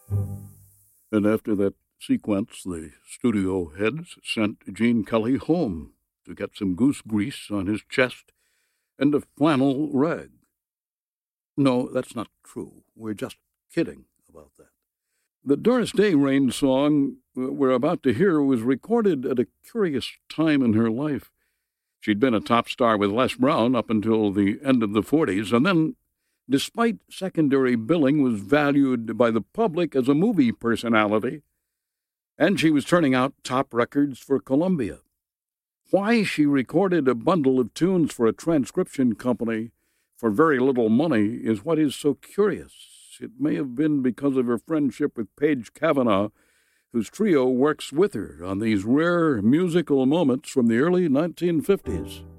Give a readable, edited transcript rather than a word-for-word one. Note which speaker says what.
Speaker 1: And after that sequence, the studio heads sent Gene Kelly home to get some goose grease on his chest and a flannel rag. No, that's not true. We're just kidding about that. The Doris Day Rain song we're about to hear was recorded at a curious time in her life. She'd been a top star with Les Brown up until the end of the 40s, and then, despite secondary billing, was valued by the public as a movie personality, and she was turning out top records for Columbia. Why she recorded a bundle of tunes for a transcription company for very little money is what is so curious. It may have been because of her friendship with Paige Cavanaugh, whose trio works with her on these rare musical moments from the early 1950s.